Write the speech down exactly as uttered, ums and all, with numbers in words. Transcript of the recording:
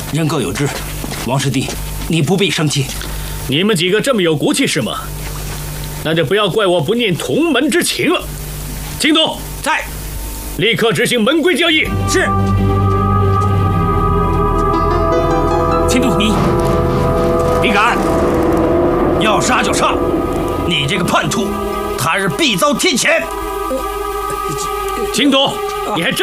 人各有志，王师弟，你不必生气。 你们几个这么有骨气是吗？那就不要怪我不念同门之情了。京东在， 立刻执行门规教义。 是。京东，你你敢？要杀就杀！你这个叛徒，他日必遭天谴！ 京东，你还站？